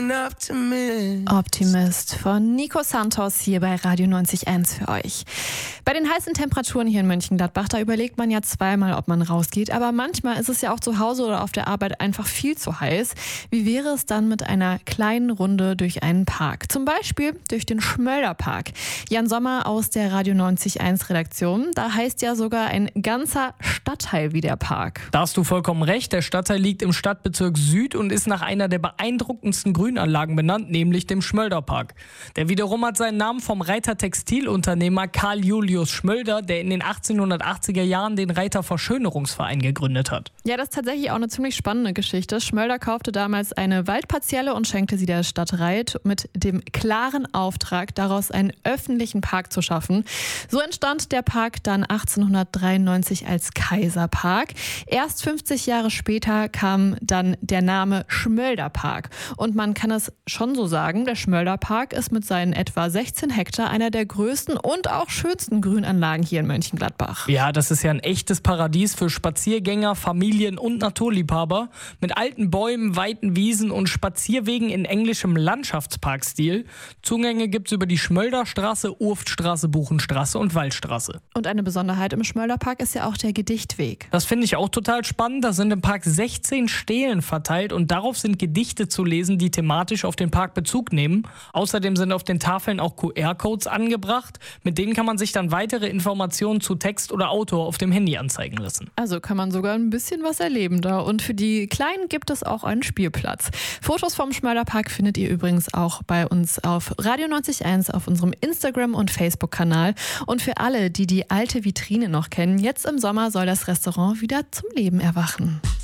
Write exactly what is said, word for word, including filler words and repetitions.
Optimist von Nico Santos hier bei Radio neunzig Komma eins für euch. Bei den heißen Temperaturen hier in Mönchengladbach, da überlegt man ja zweimal, ob man rausgeht. Aber manchmal ist es ja auch zu Hause oder auf der Arbeit einfach viel zu heiß. Wie wäre es dann mit einer kleinen Runde durch einen Park? Zum Beispiel durch den Schmölderpark. Jan Sommer aus der Radio neunzig Komma eins Redaktion. Da heißt ja sogar ein ganzer Stadtteil wie der Park. Da hast du vollkommen recht. Der Stadtteil liegt im Stadtbezirk Süd und ist nach einer der beeindruckendsten Grünanlagen benannt, nämlich dem Schmölderpark. Der wiederum hat seinen Namen vom Reiter Textilunternehmer Karl Julius Schmölder, der in den achtzehnhundertachtziger Jahren den Reiter Verschönerungsverein gegründet hat. Ja, das ist tatsächlich auch eine ziemlich spannende Geschichte. Schmölder kaufte damals eine Waldparzelle und schenkte sie der Stadt Reit mit dem klaren Auftrag, daraus einen öffentlichen Park zu schaffen. So entstand der Park dann achtzehnhundertdreiundneunzig als Kaiserpark. Erst fünfzig Jahre später kam dann der Name Schmölderpark. Und man kann es schon so sagen, der Schmölderpark ist mit seinen etwa sechzehn Hektar einer der größten und auch schönsten Grünanlagen hier in Mönchengladbach. Ja, das ist ja ein echtes Paradies für Spaziergänger, Familien und Naturliebhaber. Mit alten Bäumen, weiten Wiesen und Spazierwegen in englischem Landschaftsparkstil. Zugänge gibt es über die Schmölderstraße, Urftstraße, Buchenstraße und Waldstraße. Und eine Besonderheit im Schmölderpark ist ja auch der Gedichtweg. Das finde ich auch total spannend. Da sind im Park sechzehn Stelen verteilt und darauf sind Gedichte zu lesen, die thematisch auf den Park Bezug nehmen. Außerdem sind auf den Tafeln auch Q R-Codes angebracht. Mit denen kann man sich dann weitere Informationen zu Text oder Autor auf dem Handy anzeigen lassen. Also kann man sogar ein bisschen was erleben da. Und für die Kleinen gibt es auch einen Spielplatz. Fotos vom Schmölderpark findet ihr übrigens auch bei uns auf Radio neunzig Komma eins auf unserem Instagram- und Facebook-Kanal. Und für alle, die die alte Vitrine noch kennen, jetzt im Sommer soll das Restaurant wieder zum Leben erwachen.